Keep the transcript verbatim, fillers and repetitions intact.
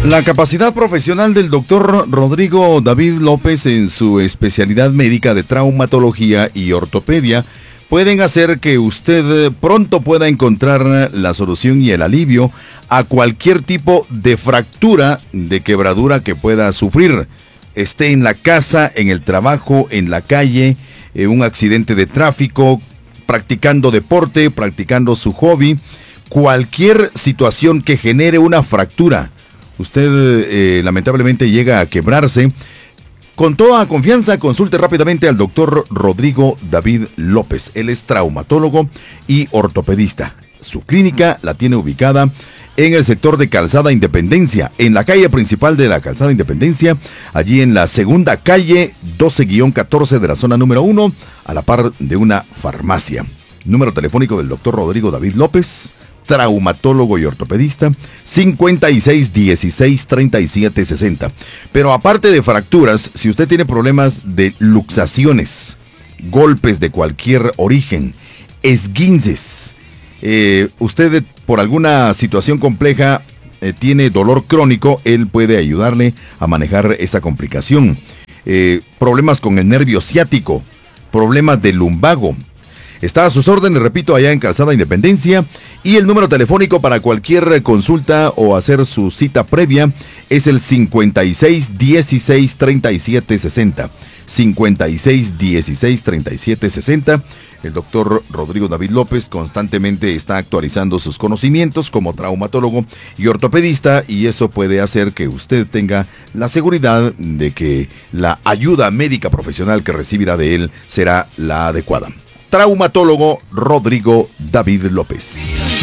La capacidad profesional del doctor Rodrigo David López en su especialidad médica de traumatología y ortopedia pueden hacer que usted pronto pueda encontrar la solución y el alivio a cualquier tipo de fractura, de quebradura que pueda sufrir. Esté en la casa, en el trabajo, en la calle, en un accidente de tráfico, practicando deporte, practicando su hobby, cualquier situación que genere una fractura. Usted eh, lamentablemente llega a quebrarse. Con toda confianza, consulte rápidamente al doctor Rodrigo David López. Él es traumatólogo y ortopedista. Su clínica la tiene ubicada en el sector de Calzada Independencia, en la calle principal de la Calzada Independencia, allí en la segunda calle doce guión catorce de la zona número uno, a la par de una farmacia. Número telefónico del doctor Rodrigo David López, traumatólogo y ortopedista, cincuenta y seis dieciséis treinta y siete sesenta. Pero aparte de fracturas, si usted tiene problemas de luxaciones, golpes de cualquier origen, esguinces, eh, usted por alguna situación compleja eh, tiene dolor crónico, él puede ayudarle a manejar esa complicación. Eh, problemas con el nervio ciático, problemas de lumbago. Está a sus órdenes, repito, allá en Calzada Independencia, y el número telefónico para cualquier consulta o hacer su cita previa es el cincuenta y seis dieciséis treinta y siete sesenta. cincuenta y seis dieciséis treinta y siete sesenta. El doctor Rodrigo David López constantemente está actualizando sus conocimientos como traumatólogo y ortopedista, y eso puede hacer que usted tenga la seguridad de que la ayuda médica profesional que recibirá de él será la adecuada. Traumatólogo Rodrigo David López.